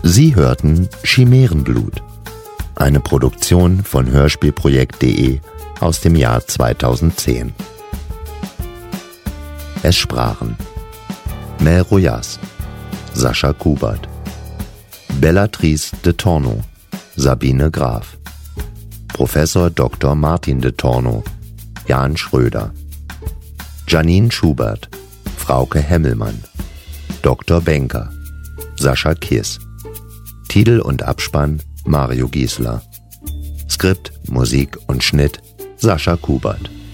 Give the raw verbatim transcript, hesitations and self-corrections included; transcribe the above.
Sie hörten Chimärenblut, eine Produktion von Hörspielprojekt punkt de aus dem Jahr zweitausendzehn. Es sprachen Mel Rojas, Sascha Kubert, Bellatrice de Torno, Sabine Graf, Professor Doktor Martin de Torno, Jan Schröder, Janine Schubert, Frauke Hemmelmann, Doktor Benker, Sascha Kiss. Titel und Abspann Mario Giesler. Skript, Musik und Schnitt Sascha Kubert.